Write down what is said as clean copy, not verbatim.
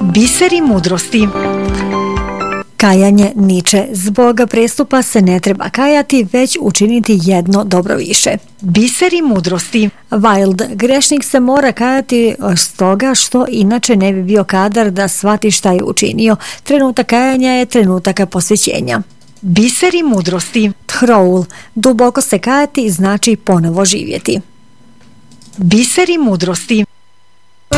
Biseri mudrosti. Kajanje niče. Zbog prestupa se ne treba kajati, već učiniti jedno dobro više. Biseri mudrosti. Wild. Grešnik se mora kajati stoga što inače ne bi bio kadar da shvati šta je učinio. Trenutak kajanja je trenutak posvećenja. Biseri mudrosti. Troll. Duboko se kajati znači ponovo živjeti. Biseri mudrosti.